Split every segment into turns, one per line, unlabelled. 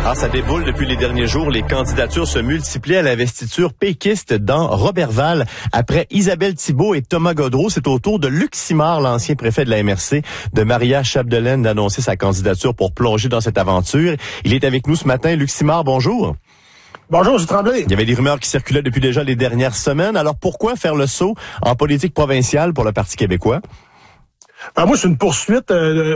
Ah, ça déboule depuis les derniers jours. Les candidatures se multiplient à l'investiture péquiste dans Roberval. Après Isabelle Thibault et Thomas Godreau, c'est au tour de Luc Simard, l'ancien préfet de la MRC, de Maria Chapdelaine, d'annoncer sa candidature pour plonger dans cette aventure. Il est avec nous ce matin. Luc Simard, bonjour.
Bonjour, M. Tremblay.
Il y avait des rumeurs qui circulaient depuis déjà les dernières semaines. Alors pourquoi faire le saut en politique provinciale pour le Parti québécois?
Ben moi, c'est une poursuite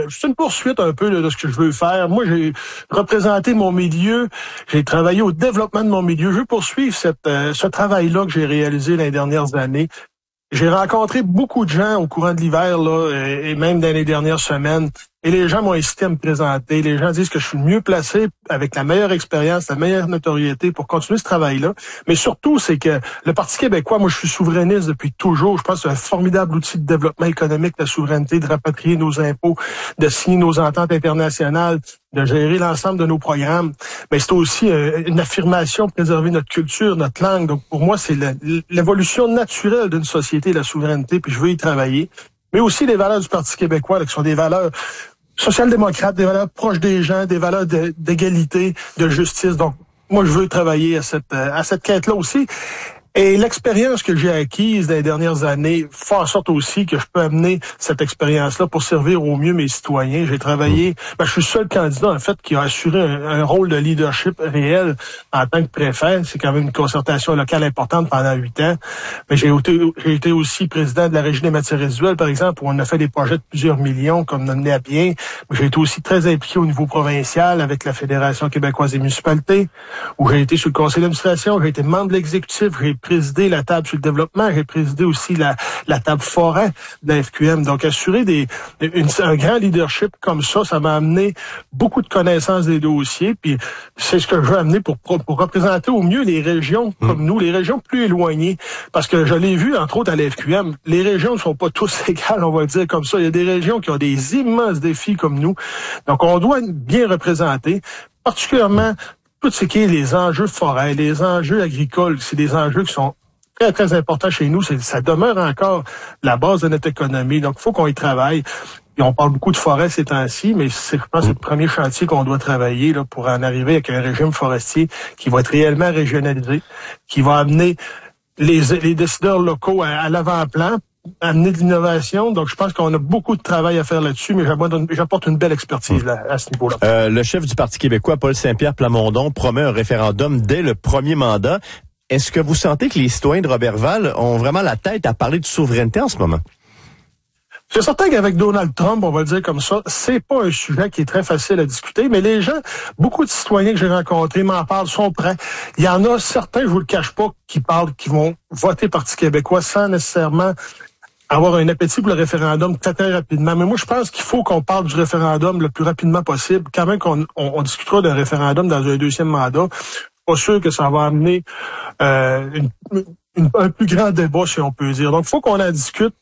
un peu de ce que je veux faire. Moi, j'ai représenté mon milieu, j'ai travaillé au développement de mon milieu. Je veux poursuivre ce travail-là que j'ai réalisé les dernières années. J'ai rencontré beaucoup de gens au courant de l'hiver là, et même dans les dernières semaines. Et les gens m'ont incité à me présenter. Les gens disent que je suis le mieux placé avec la meilleure expérience, la meilleure notoriété pour continuer ce travail-là. Mais surtout, c'est que le Parti québécois, moi, je suis souverainiste depuis toujours. Je pense que c'est un formidable outil de développement économique, la souveraineté, de rapatrier nos impôts, de signer nos ententes internationales, de gérer l'ensemble de nos programmes. Mais c'est aussi une affirmation de préserver notre culture, notre langue. Donc, pour moi, c'est l'évolution naturelle d'une société, la souveraineté, puis je veux y travailler. Mais aussi les valeurs du Parti québécois, là, qui sont des valeurs social-démocrates, des valeurs proches des gens, des valeurs d'égalité, de justice. Donc, moi, je veux travailler à cette quête-là aussi. Et l'expérience que j'ai acquise dans les dernières années fait en sorte aussi que je peux amener cette expérience-là pour servir au mieux mes citoyens. J'ai travaillé, je suis le seul candidat, en fait, qui a assuré un rôle de leadership réel en tant que préfet. C'est quand même une concertation locale importante pendant 8 ans. Mais j'ai été aussi président de la Régie des matières résiduelles, par exemple, où on a fait des projets de plusieurs millions, comme mené à bien. J'ai été aussi très impliqué au niveau provincial avec la Fédération québécoise des municipalités, où j'ai été sur le conseil d'administration, j'ai été membre de l'exécutif, j'ai présidé la table sur le développement, j'ai présidé aussi la table forêt de la FQM. Donc, assurer un grand leadership comme ça m'a amené beaucoup de connaissances des dossiers, puis c'est ce que je veux amener pour représenter au mieux les régions comme nous, les régions plus éloignées, parce que je l'ai vu, entre autres, à la FQM, les régions ne sont pas tous égales, on va le dire comme ça. Il y a des régions qui ont des immenses défis comme nous. Donc, on doit être bien représenté, particulièrement tout ce qui est les enjeux forêts, les enjeux agricoles, c'est des enjeux qui sont très, très importants chez nous. Ça demeure encore la base de notre économie. Donc, il faut qu'on y travaille. Et on parle beaucoup de forêt ces temps-ci, mais je pense que c'est le premier chantier qu'on doit travailler là, pour en arriver avec un régime forestier qui va être réellement régionalisé, qui va amener les décideurs locaux à l'avant-plan, amener de l'innovation. Donc, je pense qu'on a beaucoup de travail à faire là-dessus, mais j'apporte une belle expertise là, à ce niveau-là.
Le chef du Parti québécois, Paul Saint-Pierre Plamondon, promet un référendum dès le premier mandat. Est-ce que vous sentez que les citoyens de Roberval ont vraiment la tête à parler de souveraineté en ce moment?
C'est certain qu'avec Donald Trump, on va le dire comme ça, c'est pas un sujet qui est très facile à discuter, mais les gens, beaucoup de citoyens que j'ai rencontrés m'en parlent, sont prêts. Il y en a certains, je vous le cache pas, qui vont voter Parti québécois sans nécessairement avoir un appétit pour le référendum très, très rapidement. Mais moi, je pense qu'il faut qu'on parle du référendum le plus rapidement possible. Quand même qu'on discutera d'un référendum dans un deuxième mandat, pas sûr que ça va amener un plus grand débat, si on peut dire. Donc, il faut qu'on en discute.